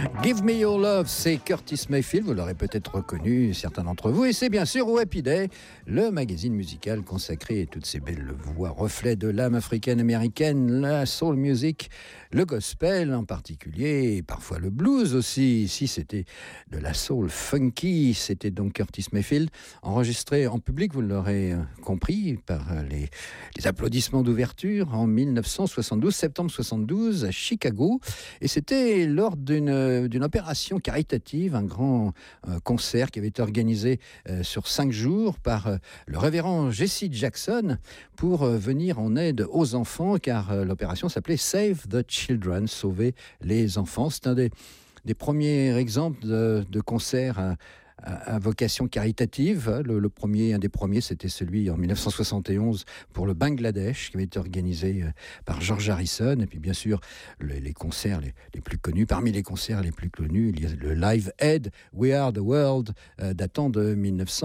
Give Me Your Love, c'est Curtis Mayfield, vous l'aurez peut-être reconnu, certains d'entre vous, et c'est bien sûr Happy Day, le magazine musical consacré à toutes ces belles voix, reflets de l'âme africaine-américaine, la soul music, le gospel en particulier, et parfois le blues aussi. Ici, c'était de la soul funky, c'était donc Curtis Mayfield, enregistré en public, vous l'aurez compris, par les applaudissements d'ouverture en 1972, septembre 72, à Chicago, et c'était lors d'une opération caritative, un grand concert qui avait été organisé sur 5 jours par le révérend Jesse Jackson pour venir en aide aux enfants, car l'opération s'appelait Save the Children, sauver les enfants. C'est un des premiers exemples de concerts à vocation caritative. Un des premiers, c'était celui en 1971 pour le Bangladesh, qui avait été organisé par George Harrison. Et puis bien sûr, les concerts les plus connus. Parmi les concerts les plus connus, il y a le Live Aid, We Are the World, datant de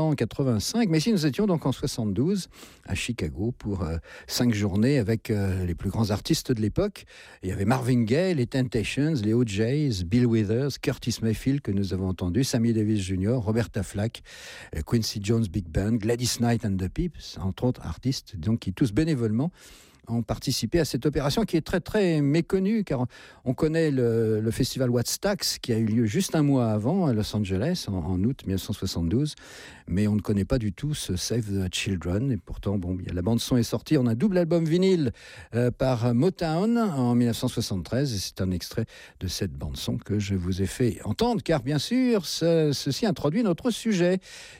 1985. Mais ici, nous étions donc en 72 à Chicago pour 5 journées avec les plus grands artistes de l'époque. Il y avait Marvin Gaye, les Temptations, les OJs, Bill Withers, Curtis Mayfield que nous avons entendu, Sammy Davis Jr., Roberta Flack, Quincy Jones Big Band, Gladys Knight and the Pips, entre autres artistes, donc qui tous bénévolement ont participé à cette opération qui est très très méconnue, car on connaît le festival Wattstax qui a eu lieu juste un mois avant à Los Angeles en août 1972, mais on ne connaît pas du tout ce Save the Children. Et pourtant, la bande son est sortie en un double album vinyle par Motown en 1973, et c'est un extrait de cette bande son que je vous ai fait entendre, car bien sûr ceci introduit notre sujet,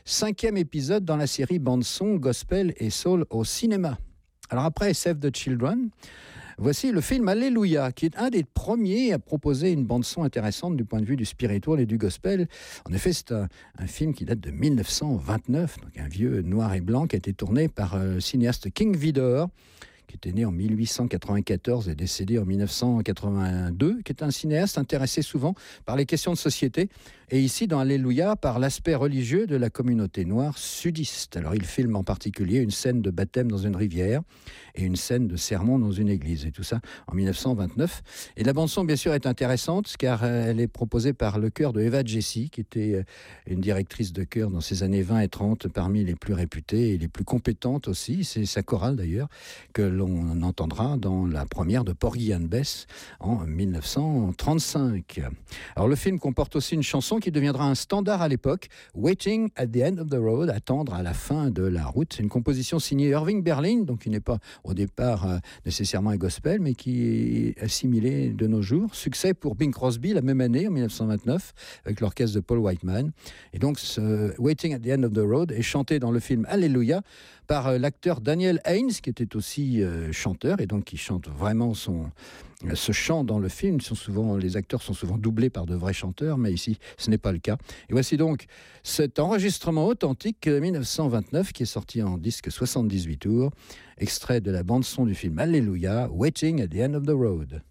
5e épisode dans la série bande son gospel et soul au cinéma. Alors après Save the Children, voici le film Alléluia, qui est un des premiers à proposer une bande-son intéressante du point de vue du spiritual et du gospel. En effet, c'est un film qui date de 1929, donc un vieux noir et blanc qui a été tourné par le cinéaste King Vidor, qui était né en 1894 et décédé en 1982, qui est un cinéaste intéressé souvent par les questions de société, et ici dans Alléluia par l'aspect religieux de la communauté noire sudiste. Alors il filme en particulier une scène de baptême dans une rivière et une scène de sermon dans une église, et tout ça en 1929. Et la bande-son, bien sûr, est intéressante, car elle est proposée par le chœur de Eva Jessy, qui était une directrice de chœur dans ces années 20 et 30, parmi les plus réputées et les plus compétentes aussi. C'est sa chorale d'ailleurs, que l'on entendra dans la première de Porgy and Bess en 1935. Alors le film comporte aussi une chanson qui deviendra un standard à l'époque, Waiting at the End of the Road, attendre à la fin de la route. C'est une composition signée Irving Berlin, donc qui n'est pas au départ nécessairement un gospel, mais qui est assimilé de nos jours. Succès pour Bing Crosby la même année, en 1929, avec l'orchestre de Paul Whiteman. Et donc ce Waiting at the End of the Road est chanté dans le film Alléluia par l'acteur Daniel Haynes, qui était aussi chanteur, et donc qui chante vraiment ce chant dans le film. Les acteurs sont souvent doublés par de vrais chanteurs, mais ici, ce n'est pas le cas. Et voici donc cet enregistrement authentique 1929 qui est sorti en disque 78 tours, extrait de la bande-son du film Alléluia, Waiting at the End of the Road.